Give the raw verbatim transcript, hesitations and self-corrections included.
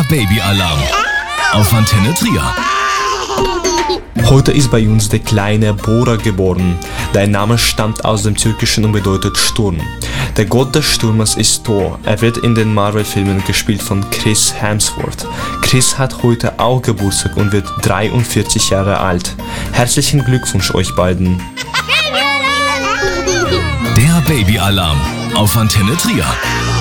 Babyalarm auf Antenne Trier. Heute ist bei uns der kleine Bora geboren. Der Name stammt aus dem Türkischen und bedeutet Sturm. Der Gott des Sturmes ist Thor. Er wird in den Marvel-Filmen gespielt von Chris Hemsworth. Chris hat heute auch Geburtstag und wird dreiundvierzig Jahre alt. Herzlichen Glückwunsch euch beiden. Der Babyalarm auf Antenne Trier.